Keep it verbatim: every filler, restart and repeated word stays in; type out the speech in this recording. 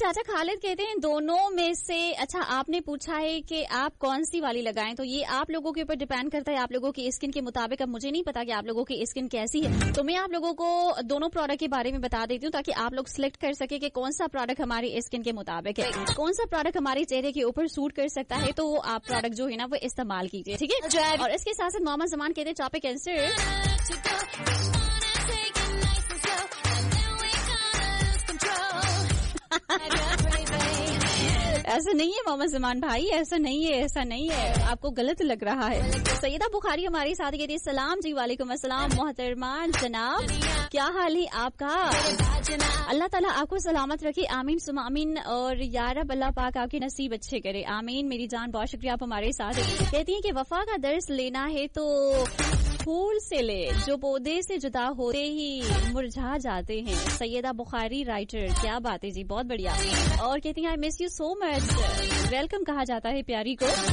چاچا خالد کہتے ہیں دونوں میں سے اچھا آپ نے پوچھا ہے کہ آپ کون سی والی لگائیں, تو یہ آپ لوگوں کے اوپر ڈیپینڈ کرتا ہے, آپ لوگوں کی اسکن کے مطابق. اب مجھے نہیں پتا کہ آپ لوگوں کی اسکن کیسی ہے, تو میں آپ لوگوں کو دونوں پروڈکٹ کے بارے میں بتا دیتی ہوں تاکہ آپ لوگ سلیکٹ کر سکے کہ کون سا پروڈکٹ ہماری اسکن کے مطابق ہے, کون سا پروڈکٹ ہمارے چہرے کے اوپر سوٹ کر سکتا ہے, تو وہ آپ پروڈکٹ جو ہے نا وہ استعمال کیجیے, ٹھیک ہے. اور اس کے ساتھ ساتھ محمد زمان کہتے ہیں ٹاپک آنسر ایسا نہیں ہے محمد زمان بھائی, ایسا نہیں ہے, ایسا نہیں ہے, آپ کو غلط لگ رہا ہے. سیدہ بخاری ہماری ساتھ کہتی ہے سلام جی, وعلیکم السلام محترمان جناب, کیا حال ہے آپ کا؟ اللہ تعالیٰ آپ کو سلامت رکھے, آمین سم آمین. اور یا رب اللہ پاک آپ کے نصیب اچھے کرے, آمین. میری جان بہت شکریہ آپ ہمارے ساتھ. کہتی ہیں کہ وفا کا درس لینا ہے تو پھول سے لے جو پودے سے جدا ہوتے ہی مرجھا جاتے ہیں. سیدہ بخاری رائٹر, کیا بات ہے جی, بہت بڑھیا. اور کہتی ہیں آئی miss you so much, welcome کہا جاتا ہے پیاری کو.